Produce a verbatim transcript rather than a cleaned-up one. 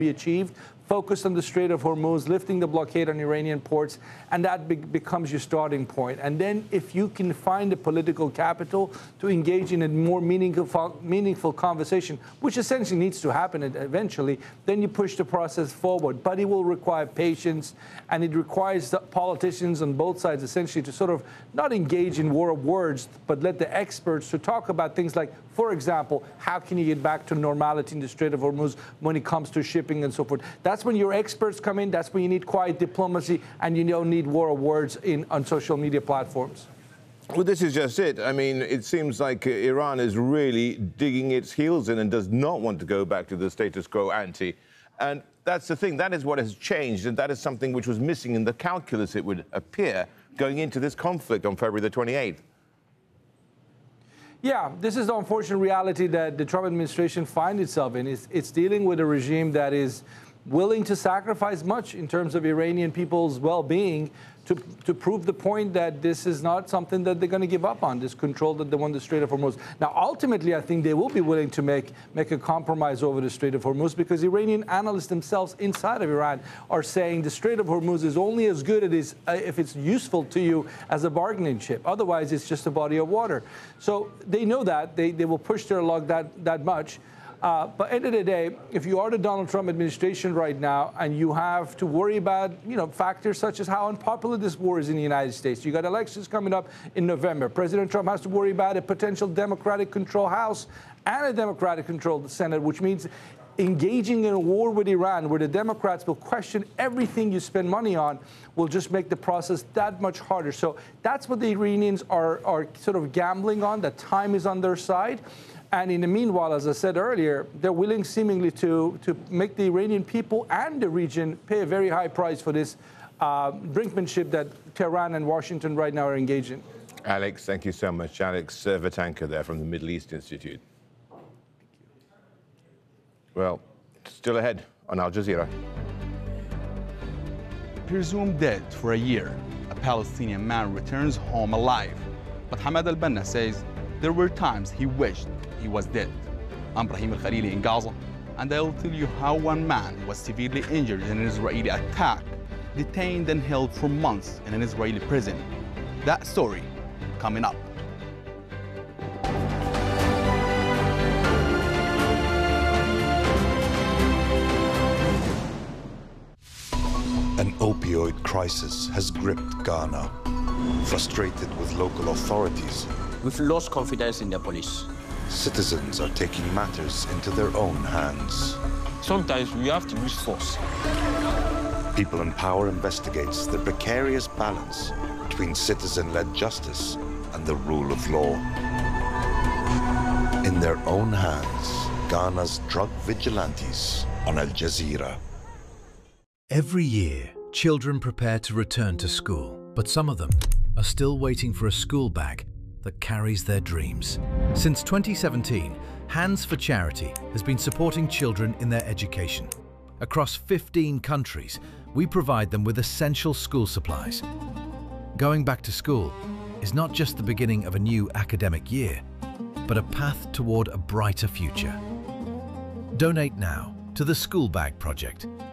be achieved. Focus on the Strait of Hormuz, lifting the blockade on Iranian ports, and that be becomes your starting point. And then if you can find the political capital to engage in a more meaningful, meaningful conversation, which essentially needs to happen eventually, then you push the process forward. But it will require patience, and it requires the politicians on both sides essentially to sort of not engage in war of words, but let the experts to talk about things like, for example, how can you get back to normality in the Strait of Hormuz when it comes to shipping and so forth. That's when your experts come in. That's when you need quiet diplomacy, and you don't need war of words in on social media platforms. Well, this is just it. I mean, it seems like Iran is really digging its heels in and does not want to go back to the status quo ante. And that's the thing. That is what has changed, and that is something which was missing in the calculus, it would appear, going into this conflict on February the twenty-eighth. Yeah, this is the unfortunate reality that the Trump administration finds itself in. It's, it's dealing with a regime that is willing to sacrifice much in terms of Iranian people's well-being to, to prove the point that this is not something that they're going to give up on, this control that they want the Strait of Hormuz. Now, ultimately, I think they will be willing to make, make a compromise over the Strait of Hormuz, because Iranian analysts themselves inside of Iran are saying the Strait of Hormuz is only as good as it is, uh, if it's useful to you as a bargaining chip. Otherwise, it's just a body of water. So they know that. They, they will push their luck that, that much. Uh, but at the end of the day, if you are the Donald Trump administration right now and you have to worry about, you know, factors such as how unpopular this war is in the United States, you got elections coming up in November. President Trump has to worry about a potential Democratic control House and a Democratic controlled Senate, which means engaging in a war with Iran, where the Democrats will question everything you spend money on, will just make the process that much harder. So that's what the Iranians are, are sort of gambling on, that time is on their side. And in the meanwhile, as I said earlier, they're willing seemingly to, to make the Iranian people and the region pay a very high price for this uh, brinkmanship that Tehran and Washington right now are engaged in. Alex, thank you so much. Alex uh, Vatanka there from the Middle East Institute. Well, still ahead on Al Jazeera. Presumed dead for a year, a Palestinian man returns home alive. But Hamad al-Banna says there were times he wished he was dead. I'm Brahim al-Khalili in Gaza, and I'll tell you how one man was severely injured in an Israeli attack, detained and held for months in an Israeli prison. That story coming up. An opioid crisis has gripped Ghana. Frustrated with local authorities, we've lost confidence in the police. Citizens are taking matters into their own hands. Sometimes we have to use force. People in Power investigates the precarious balance between citizen-led justice and the rule of law. In their own hands, Ghana's drug vigilantes on Al Jazeera. Every year, children prepare to return to school, but some of them are still waiting for a school bag that carries their dreams. Since twenty seventeen, Hands for Charity has been supporting children in their education. Across fifteen countries, we provide them with essential school supplies. Going back to school is not just the beginning of a new academic year, but a path toward a brighter future. Donate now to the School Bag Project